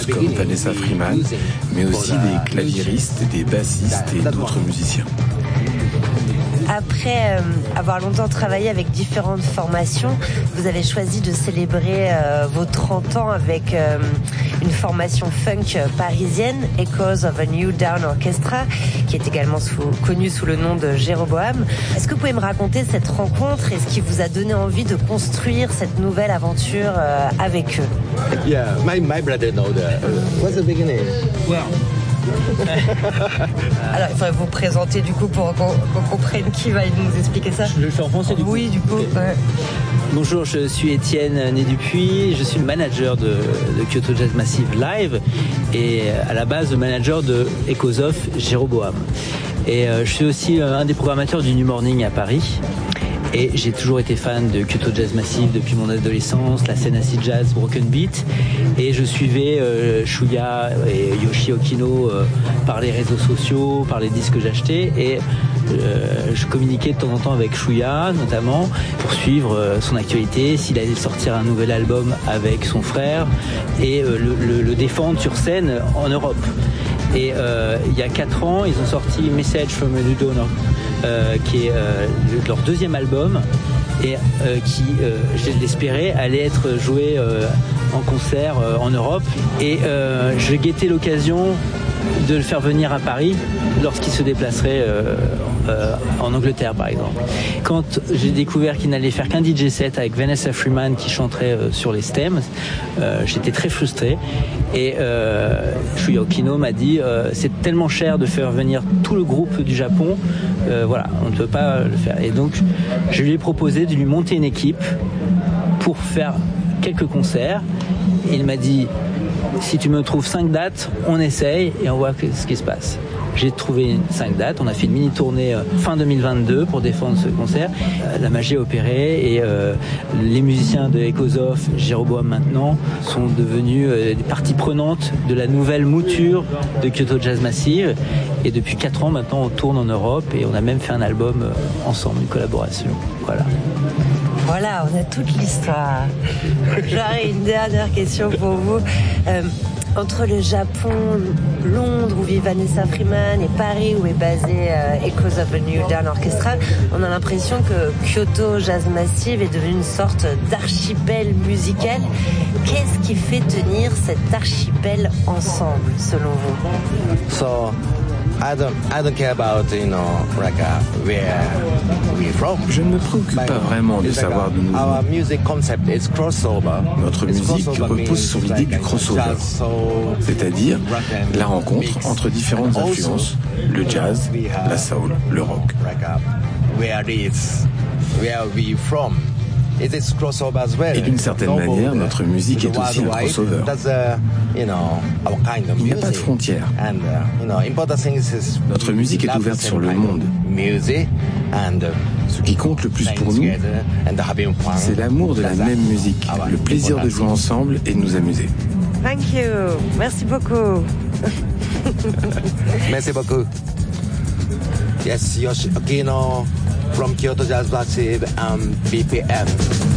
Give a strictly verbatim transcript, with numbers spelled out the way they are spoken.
chanteuses comme Vanessa Freeman, mais aussi des claviéristes, des bassistes et d'autres musiciens. Après euh, avoir longtemps travaillé avec différentes formations, vous avez choisi de célébrer euh, vos trente ans avec euh, une formation funk parisienne, Echoes of a New Dawn Orchestra, qui est également sous, connue sous le nom de Jéroboam. Est-ce que vous pouvez me raconter cette rencontre et ce qui vous a donné envie de construire cette nouvelle aventure euh, avec eux? Yeah, my, my brother know the, uh, what's the beginning? Well. Alors, il faudrait vous présenter du coup pour qu'on, qu'on comprenne qui va nous expliquer ça. Je le fais en français du coup. Oui, du coup. Okay. Ouais. Bonjour, je suis Étienne Né-Dupuis, je suis le manager de, de Kyoto Jazz Massive Live et à la base le manager de Echoes of Jéroboam. Et euh, je suis aussi euh, un des programmateurs du New Morning à Paris. Et j'ai toujours été fan de Kyoto Jazz Massive depuis mon adolescence, la scène acid jazz, broken beat. Et je suivais euh, Shuya et Yoshi Okino euh, par les réseaux sociaux, par les disques que j'achetais. Et euh, je communiquais de temps en temps avec Shuya, notamment, pour suivre euh, son actualité, s'il allait sortir un nouvel album avec son frère et euh, le, le, le défendre sur scène en Europe. Et euh, il y a quatre ans, ils ont sorti Message from a New Dawn, euh, qui est euh, leur deuxième album et euh, qui, euh, je l'espérais, allait être joué euh, en concert euh, en Europe. Et euh, je guettais l'occasion de le faire venir à Paris lorsqu'il se déplacerait euh, euh, en Angleterre, par exemple. Quand j'ai découvert qu'il n'allait faire qu'un D J set avec Vanessa Freeman qui chanterait euh, sur les stems, euh, j'étais très frustré. Et euh, Shuya Okino m'a dit euh, c'est tellement cher de faire venir tout le groupe du Japon, euh, voilà, on ne peut pas le faire. Et donc, je lui ai proposé de lui monter une équipe pour faire quelques concerts. Et il m'a dit si tu me trouves cinq dates, on essaye et on voit ce qui se passe. J'ai trouvé cinq dates, on a fait une mini tournée fin deux mille vingt-deux pour défendre ce concert. La magie a opéré et euh, les musiciens de Echoes of, Jéroboam maintenant, sont devenus euh, des parties prenantes de la nouvelle mouture de Kyoto Jazz Massive. Et depuis quatre ans maintenant, on tourne en Europe et on a même fait un album euh, ensemble, une collaboration. Voilà. Voilà, on a toute l'histoire. J'aurais une dernière question pour vous. Euh, entre le Japon, Londres où vit Vanessa Freeman et Paris où est basé euh, Echoes of a New Dawn Orchestra, on a l'impression que Kyoto Jazz Massive est devenu une sorte d'archipel musical. Qu'est-ce qui fait tenir cet archipel ensemble, selon vous? So, I don't, I don't care about, you know, like, uh, where we're from. Je ne me préoccupe pas vraiment de savoir d'où nous Our venons. music concept is crossover. Notre musique repose sur l'idée du crossover, c'est-à-dire la rencontre entre différentes influences, le jazz, la soul, le rock. Where is, where we from? It is crossover as well. Et d'une certaine manière, notre musique est aussi un crossover. Il n'y a pas de frontières. Notre musique est ouverte sur le monde. Ce qui compte le plus pour nous, c'est l'amour de la même musique, le plaisir de jouer ensemble et de nous amuser. Thank you. Merci beaucoup. Merci beaucoup. Yes, Yoshi Okino from Kyoto Jazz Massive and B P M.